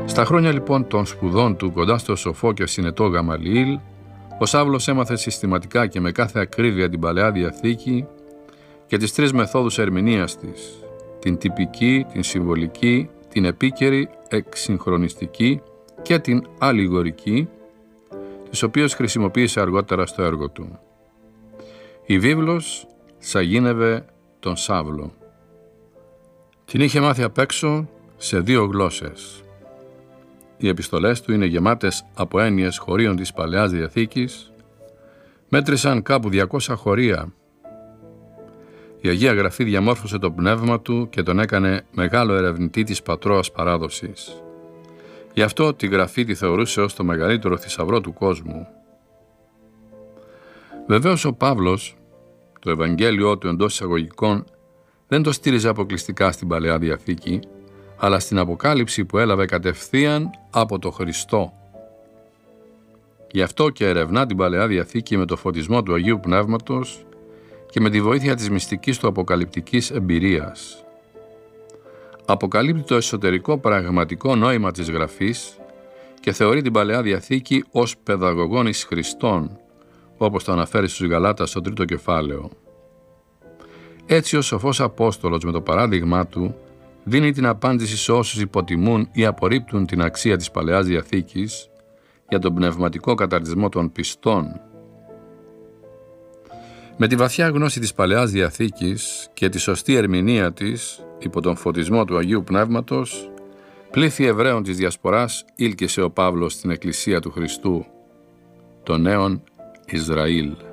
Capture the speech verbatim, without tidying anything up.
Στα χρόνια λοιπόν των σπουδών του κοντά στο σοφό και συνετό Γαμαλιήλ, ο Σαύλος έμαθε συστηματικά και με κάθε ακρίβεια την Παλαιά Διαθήκη και τις τρεις μεθόδους ερμηνείας της, την τυπική, την συμβολική, την επίκαιρη, εξυγχρονιστική και την αλληγορική, τις οποίες χρησιμοποίησε αργότερα στο έργο του. Η βίβλος σαγίνευε τον Σαύλο. Την είχε μάθει απ' έξω σε δύο γλώσσες. Οι επιστολές του είναι γεμάτες από έννοιες χωρίων της Παλαιάς Διαθήκης, μέτρησαν κάπου διακόσια χωρία. Η Αγία Γραφή διαμόρφωσε το πνεύμα του και τον έκανε μεγάλο ερευνητή της πατρόας παράδοσης. Γι' αυτό τη Γραφή τη θεωρούσε ως το μεγαλύτερο θησαυρό του κόσμου. Βεβαίως ο Παύλος, το Ευαγγέλιό του εντός εισαγωγικών, δεν το στήριζε αποκλειστικά στην Παλαιά Διαθήκη, αλλά στην Αποκάλυψη που έλαβε κατευθείαν από το Χριστό. Γι' αυτό και ερευνά την Παλαιά Διαθήκη με το φωτισμό του Αγίου Πνεύματος και με τη βοήθεια της μυστικής του αποκαλυπτικής εμπειρίας. Αποκαλύπτει το εσωτερικό πραγματικό νόημα της Γραφής και θεωρεί την Παλαιά Διαθήκη ως παιδαγωγόν εις Χριστόν, όπως το αναφέρει στους Γαλάτας στο τρίτο κεφάλαιο. Έτσι ο σοφός Απόστολος με το παράδειγμά του δίνει την απάντηση σε όσους υποτιμούν ή απορρίπτουν την αξία της Παλαιάς Διαθήκης για τον πνευματικό καταρτισμό των πιστών. Με τη βαθιά γνώση της Παλαιάς Διαθήκης και τη σωστή ερμηνεία της υπό τον φωτισμό του Αγίου Πνεύματος, πλήθη Εβραίων της Διασποράς ήλκησε ο Παύλος στην Εκκλησία του Χριστού, τον νέον Ισραήλ.